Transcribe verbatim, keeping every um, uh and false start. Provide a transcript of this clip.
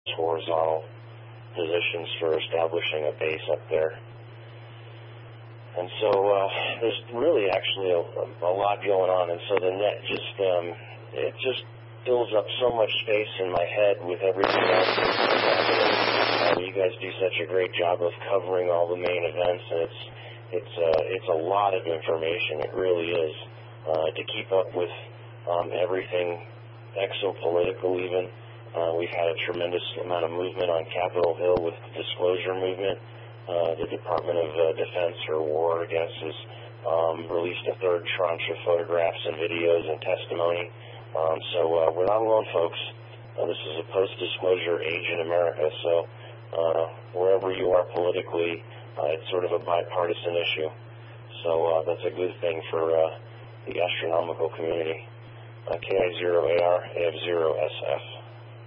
horizontal positions for establishing a base up there. And so uh, there's really actually a, a lot going on, and so the net just, um, it just fills up so much space in my head with everything else that's happening. Um, you guys do such a great job of covering all the main events, and it's it's uh, it's a lot of information. It really is uh, to keep up with um, everything exopolitical even. Uh, we've had a tremendous amount of movement on Capitol Hill with the disclosure movement. Uh, the Department of uh, Defense, or War, I guess, has um, released a third tranche of photographs and videos and testimony. Um, so uh, we're not alone, folks. Uh, this is a post-disclosure age in America, so uh, wherever you are politically, uh, it's sort of a bipartisan issue. So uh, that's a good thing for uh, the astronomical community. Uh, K I zero A R, A F zero S F.